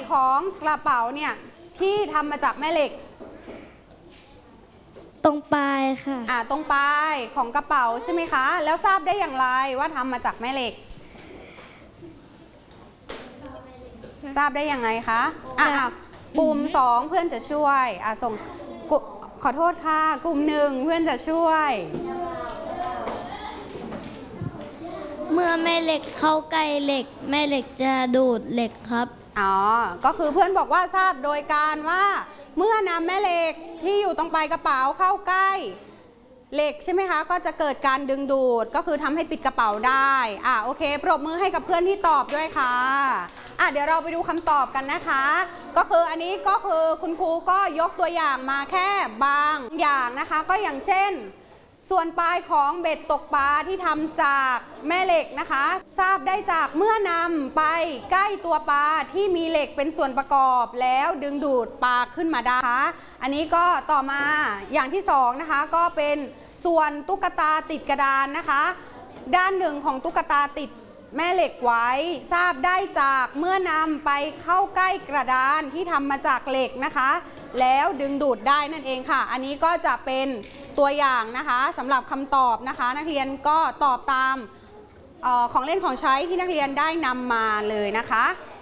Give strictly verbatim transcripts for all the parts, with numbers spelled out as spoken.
ของกระเป๋าเนี่ยที่ทำมาจากแม่เหล็กตรงปลายค่ะอ่าตรงปลายของกระเป๋าใช่ไหมคะแล้วทราบได้อย่างไรว่าทำมาจากแม่เหล็กทราบได้ยังไงคะอ่ะกลุ่มสองเพื่อนจะช่วยอ่ะส่งขอโทษค่ะกลุ่มหนึ่งเพื่อนจะช่วยเมื่อแม่เหล็กเข้าใกล้เหล็กแม่เหล็กจะดูดเหล็กครับอ๋อก็คือเพื่อนบอกว่าทราบโดยการว่าเมื่อนำแม่เหล็กที่อยู่ตรงปลายกระเป๋าเข้าใกล้เหล็กใช่ไหมคะก็จะเกิดการดึงดูดก็คือทำให้ปิดกระเป๋าได้อ่ะโอเคปรบมือให้กับเพื่อนที่ตอบด้วยค่ะอ่ะเดี๋ยวเราไปดูคำตอบกันนะคะก็คืออันนี้ก็คือคุณครูก็ยกตัวอย่างมาแค่บางอย่างนะคะก็อย่างเช่นส่วนปลายของเบ็ดตกปลาที่ทำจากแม่เหล็กนะคะทราบได้จากเมื่อนำไปใกล้ตัวปลาที่มีเหล็กเป็นส่วนประกอบแล้วดึงดูดปลาขึ้นมาได้นะคะอันนี้ก็ต่อมาอย่างที่สองนะคะก็เป็นส่วนตุ๊กตาติดกระดานนะคะด้านหนึ่งของตุ๊กตาติดแม่เหล็กไว้ทราบได้จากเมื่อนำไปเข้าใกล้กระดานที่ทำมาจากเหล็กนะคะแล้วดึงดูดได้นั่นเองค่ะอันนี้ก็จะเป็นตัวอย่างนะคะสำหรับคำตอบนะคะนักเรียนก็ตอบตามเอ่อของเล่นของใช้ที่นักเรียนได้นำมาเลยนะคะ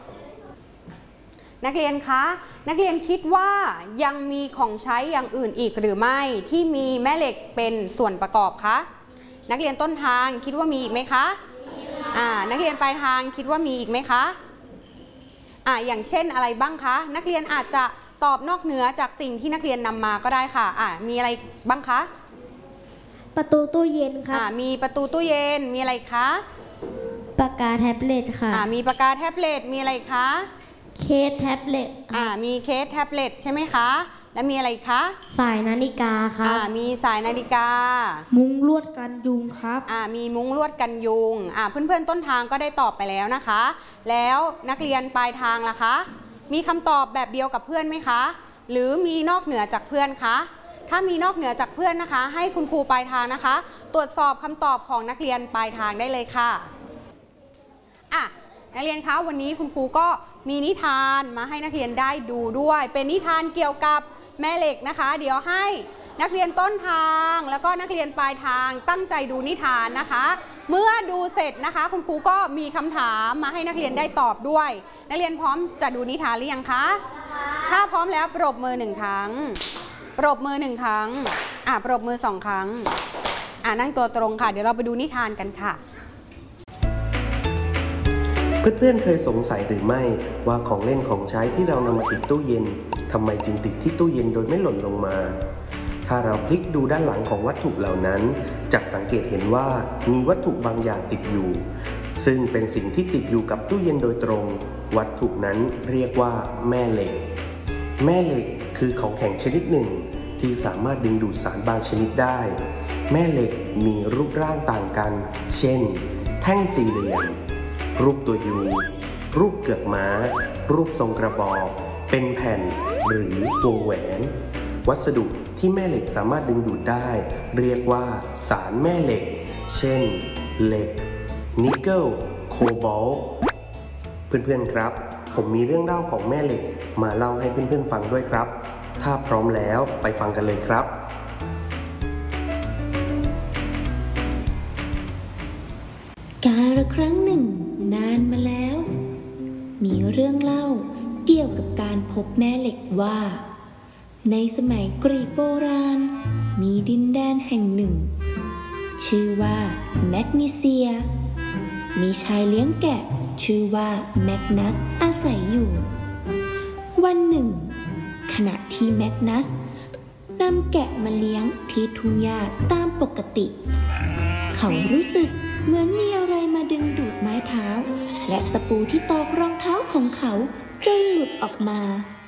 นักเรียนคะนักเรียนคิดว่ายังมีของใช้อย่างอื่นอีกหรือไม่ที่มีแม่เหล็กเป็นส่วนประกอบคะนักเรียนต้นทางคิดว่ามีอีกไหมคะอ่านักเรียนปลายทางคิดว่ามีอีกไหมคะอ่าอย่างเช่นอะไรบ้างคะนักเรียนอาจจะตอบนอกเหนือจากสิ่งที่นักเรียนนำมาก็ได้ค่ะอ่ามีอะไรบ้างคะประตูตู้เย็นค่ะอ่ามีประตูตู้เย็นมีอะไรคะปากกาแท็บเล็ตค่ะอ่ามีปากกาแท็บเล็ตมีอะไรคะเคสแท็บเล็ตอ่ามีเคสแท็บเล็ตใช่ไหมคะแล้วมีอะไรคะสายนาฬิกาครับอ่ามีสายนาฬิกามุ้งลวดกันยุงครับอ่ามีมุ้งลวดกันยุงอ่าเพื่อนๆต้นทางก็ได้ตอบไปแล้วนะคะแล้วนักเรียนปลายทางล่ะคะมีคำตอบแบบเดียวกับเพื่อนไหมคะหรือมีนอกเหนือจากเพื่อนคะถ้ามีนอกเหนือจากเพื่อนนะคะให้คุณครูปลายทางนะคะตรวจสอบคำตอบของนักเรียนปลายทางได้เลยค่ะอ่ะนักเรียนคะวันนี้คุณครูก็มีนิทานมาให้นักเรียนได้ดูด้วยเป็นนิทานเกี่ยวกับแม่เหล็กนะคะเดี๋ยวให้นักเรียนต้นทางแล้วก็นักเรียนปลายทางตั้งใจดูนิทานนะคะเมื่อดูเสร็จนะคะคุณครูก็มีคำถามมาให้นักเรียนได้ตอบด้วยนักเรียนพร้อมจะดูนิทานหรือยังคะถ้าพร้อมแล้วปรบมือหนึ่งครั้งปรบมือหนึ่งครั้งอ่ะปรบมือสองครั้งอ่ะนั่งตัวตรงค่ะเดี๋ยวเราไปดูนิทานกันค่ะเพื่อนๆเคยสงสัยหรือไม่ว่าของเล่นของใช้ที่เรานำมาติดตู้เย็นทำไมจึงติดที่ตู้เย็นโดยไม่หล่นลงมาถ้าเราพลิกดูด้านหลังของวัตถุเหล่านั้นจะสังเกตเห็นว่ามีวัตถุบางอย่างติดอยู่ซึ่งเป็นสิ่งที่ติดอยู่กับตู้เย็นโดยตรงวัตถุนั้นเรียกว่าแม่เหล็กแม่เหล็กคือของแข็งชนิดหนึ่งที่สามารถดึงดูดสารบางชนิดได้แม่เหล็กมีรูปร่างต่างกันเช่นแท่งสี่เหลี่ยมรูปตัวยูรูปเกือกม้ารูปทรงกระบอกเป็นแผ่นหรือวงแหวนวัสดุที่แม่เหล็กสามารถดึงดูดได้เรียกว่าสารแม่เหล็กเช่นเหล็กนิกเกิลโคบอลต์เพื่อนๆครับผมมีเรื่องเล่าของแม่เหล็กมาเล่าให้เพื่อนๆฟังด้วยครับถ้าพร้อมแล้วไปฟังกันเลยครับกาลครั้งหนึ่งนานมาแล้วมีเรื่องเล่าเกี่ยวกับการพบแม่เหล็กว่าในสมัยกรีกโบราณมีดินแดนแห่งหนึ่งชื่อว่าแมกนีเซียมีชายเลี้ยงแกะชื่อว่าแมกนัสอาศัยอยู่วันหนึ่งขณะที่แมกนัสนำแกะมาเลี้ยงที่ทุ่งหญ้าตามปกติเขารู้สึกเหมือนมีอะไรมาดึงดูดไม้เท้าและตะปูที่ตอกรองเท้าของเขาจนหลุดออกมา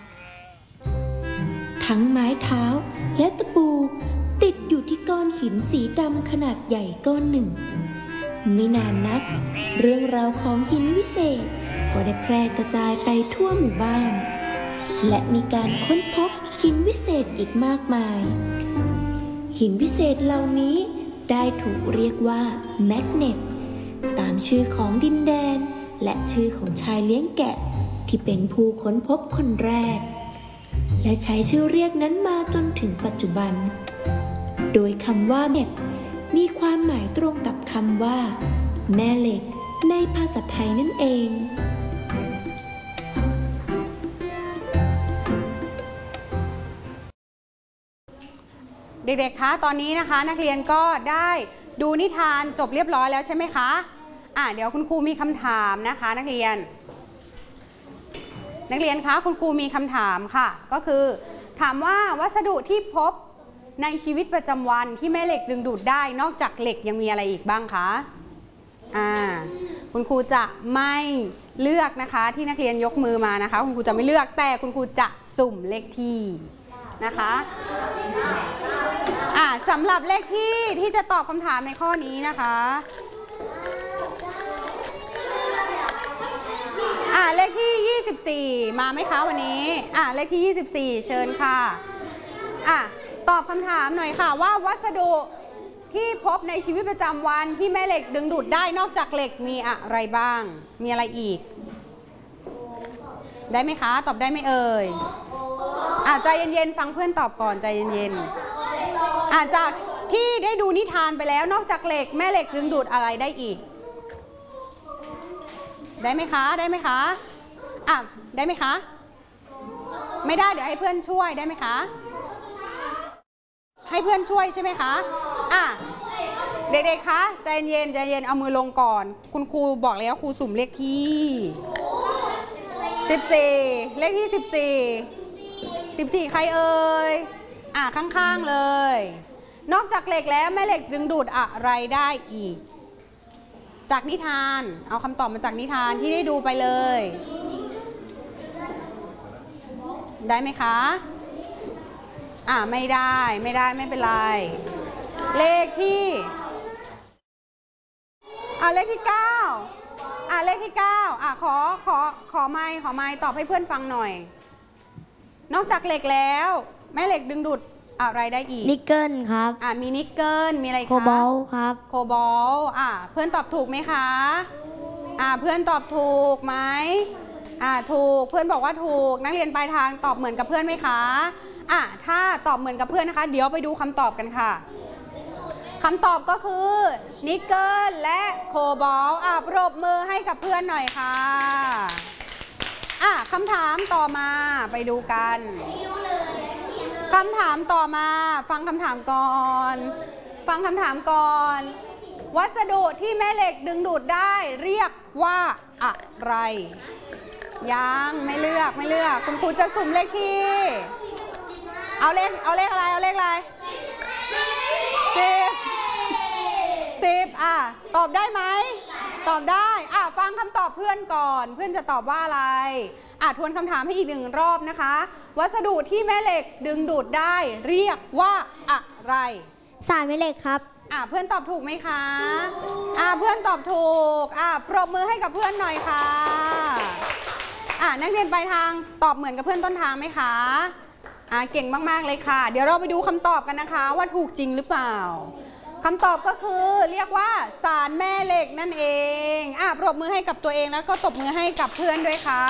ทั้งไม้เท้าและตะปูติดอยู่ที่ก้อนหินสีดำขนาดใหญ่ก้อนหนึ่งไม่นานนักเรื่องราวของหินวิเศษก็ได้แพร่กระจายไปทั่วหมู่บ้านและมีการค้นพบหินวิเศษอีกมากมายหินวิเศษเหล่านี้ได้ถูกเรียกว่าแมกเนตตามชื่อของดินแดนและชื่อของชายเลี้ยงแกะที่เป็นผู้ค้นพบคนแรก และใช้ชื่อเรียกนั้นมาจนถึงปัจจุบัน โดยคำว่าแม่มีความหมายตรงกับคำว่าแม่เหล็กในภาษาไทยนั่นเองเด็กๆ คะ ตอนนี้นะคะนักเรียนก็ได้ดูนิทานจบเรียบร้อยแล้วใช่ไหมคะอ่ะเดี๋ยวคุณครูมีคำถามนะคะนักเรียน นักเรียนคะคุณครูมีคำถามค่ะ ก็คือถามว่าวัสดุที่พบในชีวิตประจำวันที่แม่เหล็กดึงดูดได้นอกจากเหล็กยังมีอะไรอีกบ้างคะอ่าคุณครูจะไม่เลือกนะคะที่นักเรียนยกมือมานะคะคุณครูจะไม่เลือกแต่คุณครูจะสุ่มเลขที่นะคะอ่าสำหรับเลขที่ที่จะตอบคำถามในข้อนี้นะคะอ่าเลขที่ยี่สิบสี่มาไหมคะวันนี้อ่าเลขที่ยี่สิบสี่เชิญค่ะอ่าตอบคำถามหน่อยค่ะว่าวัสดุที่พบในชีวิตประจำวันที่แม่เหล็กดึงดูดได้นอกจากเหล็กมีอะไรบ้างมีอะไรอีกได้ไหมคะตอบได้ไหมเอ่ยอ่าใจเย็นๆฟังเพื่อนตอบก่อนใจเย็นๆอ่าจากที่ได้ดูนิทานไปแล้วนอกจากเหล็กแม่เหล็กดึงดูดอะไรได้อีกได้ไหมคะได้ไหมคะอ่ะได้ไหมคะไม่ได้เดี๋ยวให้เพื่อนช่วยได้ไหมคะให้เพื่อนช่วยใช่ไหมคะอ่ะเด็กๆคะใจเย็นใจเย็นเอามือลงก่อนคุณครูบอกแล้วครูสุ่มเลขที่สิบสี่เลขที่สิบสี่สิบสี่ใครเอ่ยอ่ะข้างๆเลยนอกจากเหล็กแล้วแม่เหล็กดึงดูดอะไรได้อีกจากนิทานเอาคำตอบมาจากนิทานที่ได้ดูไปเลยได้ไหมคะอ่าไม่ได้ไม่ได้ไม่เป็นไรเลขที่อ่าเลขที่เก้าอ่าเลขที่เก้าอ่าขอขอขอไมค์ขอไมค์ตอบให้เพื่อนฟังหน่อยนอกจากเหล็กแล้วแม่เหล็กดึงดูดอะไรได้อีกนิกเกิลครับอ่ามีนิกเกิลมีอะไรคะโคบอลต์ครับโคบอลต์อ่าเพื่อนตอบถูกไหมคะอ่าเพื่อนตอบถูกไหมอ่าถูกเพื่อนบอกว่าถูกนักเรียนปลายทางตอบเหมือนกับเพื่อนไหมคะอ่ะถ้าตอบเหมือนกับเพื่อนนะคะเดี๋ยวไปดูคำตอบกันค่ะคำตอบก็คือนิกเกิลและโคบอลต์อ่ะปรบมือให้กับเพื่อนหน่อยค่ะอ่ะคำถามต่อมาไปดูกันคำถามต่อมาฟังคำถามก่อนฟังคำถามก่อนวัสดุที่แม่เหล็กดึงดูดได้เรียกว่าอะไรยังไม่เลือกไม่เลือกคุณครูจะสุ่มเลขที่เอาเลขเอาเลขอะไรเอาเลขอะไรสิบสิบอ่ะตอบได้ไหมตอบได้อ่ะฟังคำตอบเพื่อนก่อนเพื่อนจะตอบว่าอะไรอ่ะทวนคำถามให้อีกหนึ่งรอบนะคะวัสดุที่แม่เหล็กดึงดูดได้เรียกว่าอะไรสายแม่เหล็กครับอ่ะเพื่อนตอบถูกไหมคะอ่ะเพื่อนตอบถูกอ่ะปรบมือให้กับเพื่อนหน่อยค่ะอ่ะนักเรียนปลายทางตอบเหมือนกับเพื่อนต้นทางไหมคะอ่ะเก่งมากๆเลยค่ะเดี๋ยวเราไปดูคำตอบกันนะคะว่าถูกจริงหรือเปล่าคำตอบก็คือเรียกว่าสารแม่เหล็กนั่นเองอ่ะปรบมือให้กับตัวเองแล้วก็ตบมือให้กับเพื่อนด้วยค่ะ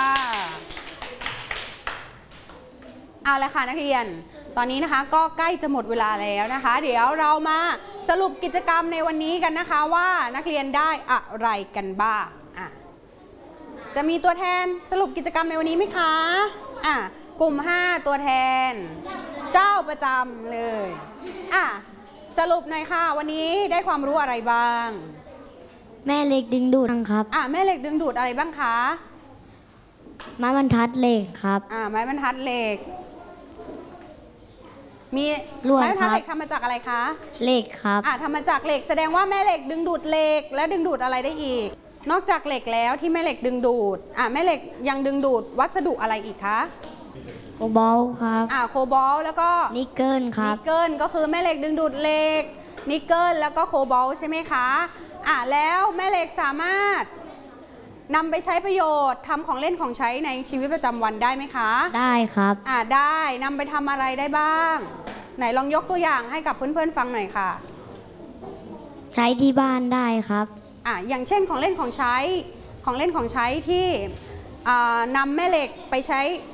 เอาละค่ะนักเรียนตอนนี้นะคะก็ใกล้จะหมดเวลาแล้วนะคะเดี๋ยวเรามาสรุปกิจกรรมในวันนี้กันนะคะว่านักเรียนได้อะไรกันบ้างอ่ะจะมีตัวแทนสรุปกิจกรรมในวันนี้ไหมคะอ่ะกลุ่มห้าตัวแทนเจ้าประจำเลยอ่ะสรุปหน่อยค่ะวันนี้ได้ความรู้อะไรบ้างแม่เหล็กดึงดูดครับอ่ะแม่เหล็กดึงดูดอะไรบ้างคะไม้บรรทัดเหล็กครับอ่ะไม้บรรทัดเหล็กมีไม้บรรทัดเหล็กทำมาจากอะไรคะเหล็กครับอ่ะทำมาจากเหล็กแสดงว่าแม่เหล็กดึงดูดเหล็กและดึงดูดอะไรได้อีกนอกจากเหล็กแล้วที่แม่เหล็กดึงดูดอ่ะแม่เหล็กยังดึงดูดวัสดุอะไรอีกคะโคบอลต์ครับอ่ะโคบอลต์แล้วก็นิกเกิลครับนิกเกิลก็คือแม่เหล็กดึงดูดเหล็กนิกเกิลแล้วก็โคบอลต์ใช่ไหมคะอ่ะแล้วแม่เหล็กสามารถนำไปใช้ประโยชน์ทำของเล่นของใช้ในชีวิตประจำวันได้ไหมคะได้ครับอ่ะได้นำไปทำอะไรได้บ้างไหนลองยกตัวอย่างให้กับเพื่อนๆฟังหน่อยค่ะใช้ที่บ้านได้ครับอ่ะอย่างเช่นของเล่นของใช้ของเล่นของใช้ที่อ่านำแม่เหล็กไปใช้